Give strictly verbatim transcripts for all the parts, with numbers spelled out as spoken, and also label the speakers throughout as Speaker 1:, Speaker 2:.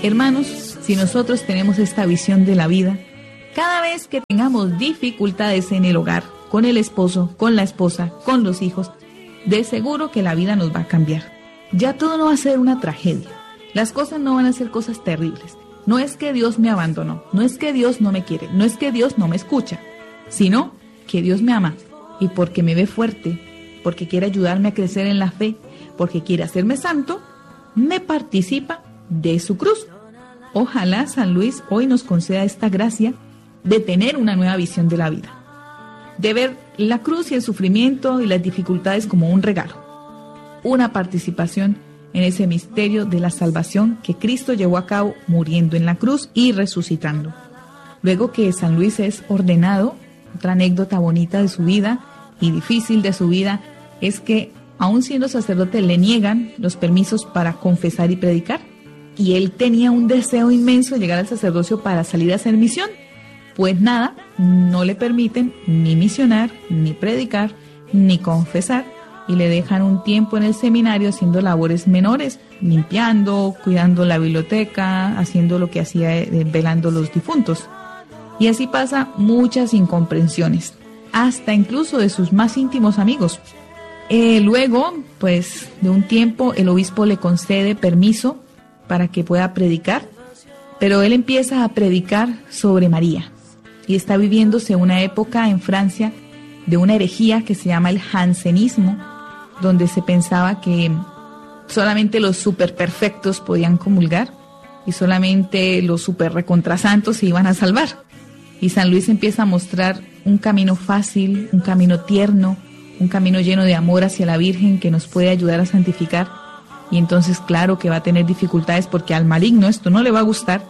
Speaker 1: Hermanos, si nosotros tenemos esta visión de la vida, cada vez que tengamos dificultades en el hogar, con el esposo, con la esposa, con los hijos, de seguro que la vida nos va a cambiar. Ya todo no va a ser una tragedia. Las cosas no van a ser cosas terribles. No es que Dios me abandonó, no es que Dios no me quiere, no es que Dios no me escucha, sino que Dios me ama y porque me ve fuerte, porque quiere ayudarme a crecer en la fe, porque quiere hacerme santo, me participa de su cruz. Ojalá San Luis hoy nos conceda esta gracia de tener una nueva visión de la vida, de ver la cruz y el sufrimiento y las dificultades como un regalo, una participación en ese misterio de la salvación que Cristo llevó a cabo muriendo en la cruz y resucitando. Luego que San Luis es ordenado, otra anécdota bonita de su vida y difícil de su vida es que, aun siendo sacerdote, le niegan los permisos para confesar y predicar, y él tenía un deseo inmenso de llegar al sacerdocio para salir a hacer misión. Pues nada, no le permiten ni misionar, ni predicar, ni confesar, y le dejan un tiempo en el seminario haciendo labores menores, limpiando, cuidando la biblioteca, haciendo lo que hacía, eh, velando los difuntos. Y así pasa muchas incomprensiones, hasta incluso de sus más íntimos amigos. Eh, luego, pues, de un tiempo, el obispo le concede permiso para que pueda predicar, pero él empieza a predicar sobre María, y está viviéndose una época en Francia de una herejía que se llama el jansenismo, donde se pensaba que solamente los superperfectos podían comulgar y solamente los super recontrasantos se iban a salvar. Y San Luis empieza a mostrar un camino fácil, un camino tierno, un camino lleno de amor hacia la Virgen que nos puede ayudar a santificar. Y entonces, claro que va a tener dificultades porque al maligno esto no le va a gustar.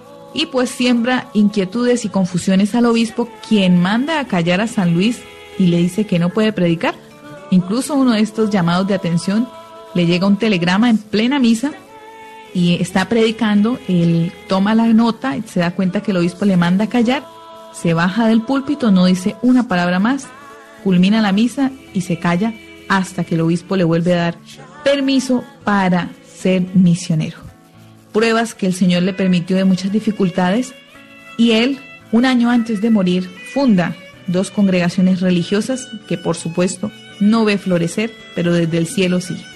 Speaker 1: Y pues siembra inquietudes y confusiones al obispo, quien manda a callar a San Luis y le dice que no puede predicar. Incluso uno de estos llamados de atención le llega un telegrama en plena misa y está predicando, él toma la nota y se da cuenta que el obispo le manda a callar, se baja del púlpito, no dice una palabra más, culmina la misa y se calla hasta que el obispo le vuelve a dar permiso para ser misionero. Pruebas que el Señor le permitió de muchas dificultades, y él, un año antes de morir, funda dos congregaciones religiosas que, por supuesto, no ve florecer, pero desde el cielo sí.